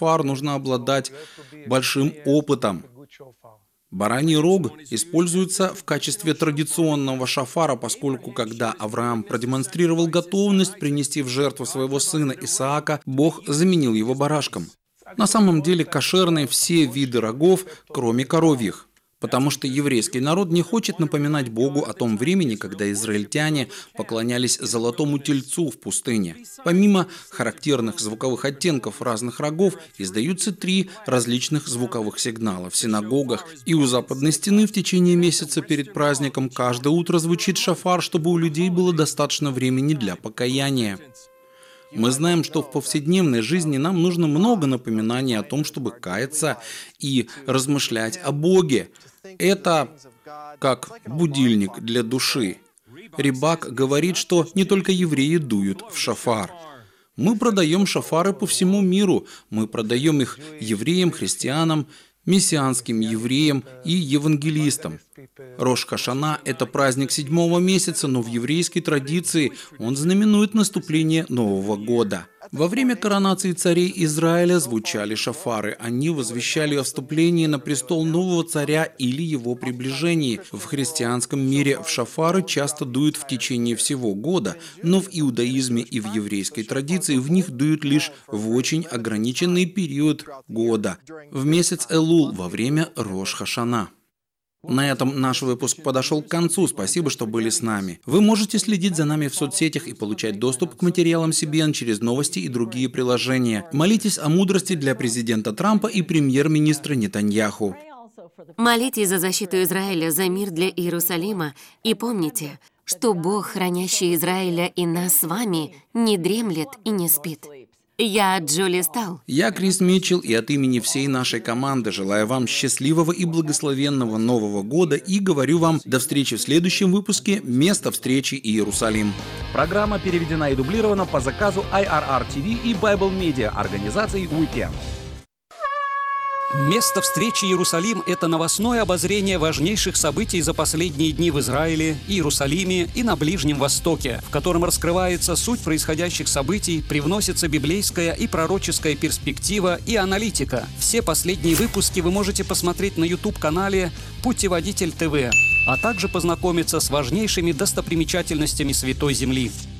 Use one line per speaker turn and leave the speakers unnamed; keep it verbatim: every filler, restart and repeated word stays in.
шофар, нужно обладать большим опытом. Бараний рог используется в качестве традиционного шофара, поскольку когда Авраам продемонстрировал готовность принести в жертву своего сына Исаака, Бог заменил его барашком. На самом деле кошерны все виды рогов, кроме коровьих, потому что еврейский народ не хочет напоминать Богу о том времени, когда израильтяне поклонялись золотому тельцу в пустыне. Помимо характерных звуковых оттенков разных рогов, издаются три различных звуковых сигнала. В синагогах и у западной стены в течение месяца перед праздником каждое утро звучит шофар, чтобы у людей было достаточно времени для покаяния. Мы знаем, что в повседневной жизни нам нужно много напоминаний о том, чтобы каяться и размышлять о Боге. Это как будильник для души. Рибак говорит, что не только евреи дуют в шофар. Мы продаем шофары по всему миру. Мы продаем их евреям, христианам, мессианским евреям и евангелистам. Рош Хашана – это праздник седьмого месяца, но в еврейской традиции он знаменует наступление Нового года. Во время коронации царей Израиля звучали шофары. Они возвещали о вступлении на престол нового царя или его приближении. В христианском мире в шофары часто дуют в течение всего года, но в иудаизме и в еврейской традиции в них дуют лишь в очень ограниченный период года, в месяц Элул, во время Рош Хашана. На этом наш выпуск подошел к концу. Спасибо, что были с нами. Вы можете следить за нами в соцсетях и получать доступ к материалам си би эн через новости и другие приложения. Молитесь о мудрости для президента Трампа и премьер-министра Нетаньяху.
Молитесь за защиту Израиля, за мир для Иерусалима. И помните, что Бог, хранящий Израиля и нас с вами, не дремлет и не спит. Я Джули Стал.
Я Крис Митчелл, и от имени всей нашей команды желаю вам счастливого и благословенного Нового года и говорю вам до встречи в следующем выпуске «Место встречи Иерусалим».
Программа переведена и дублирована по заказу ай ар ар ти ви и Bible Media организации Уикенд.
Место встречи Иерусалим – это новостное обозрение важнейших событий за последние дни в Израиле, Иерусалиме и на Ближнем Востоке, в котором раскрывается суть происходящих событий, привносится библейская и пророческая перспектива и аналитика. Все последние выпуски вы можете посмотреть на YouTube-канале «Путеводитель ТВ», а также познакомиться с важнейшими достопримечательностями Святой Земли.